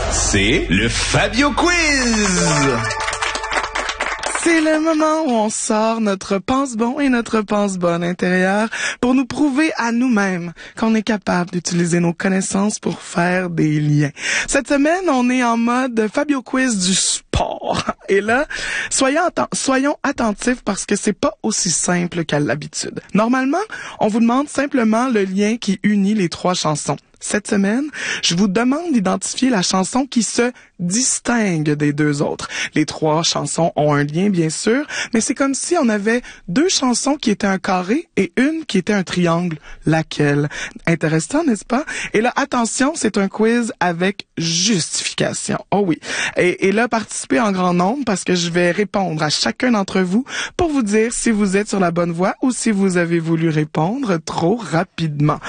C'est le Fabio Quiz! C'est le moment où on sort notre pense-bon et notre pense-bonne intérieure pour nous prouver à nous-mêmes qu'on est capable d'utiliser nos connaissances pour faire des liens. Cette semaine, on est en mode Fabio Quiz du sport. Et là, soyons attentifs parce que c'est pas aussi simple qu'à l'habitude. Normalement, on vous demande simplement le lien qui unit les 3 chansons. Cette semaine, je vous demande d'identifier la chanson qui se distingue des 2 autres. Les 3 chansons ont un lien, bien sûr, mais c'est comme si on avait 2 chansons qui étaient un carré et une qui était un triangle. Laquelle? Intéressant, n'est-ce pas? Et là, attention, c'est un quiz avec justification. Oh oui. Et là, participez en grand nombre parce que je vais répondre à chacun d'entre vous pour vous dire si vous êtes sur la bonne voie ou si vous avez voulu répondre trop rapidement.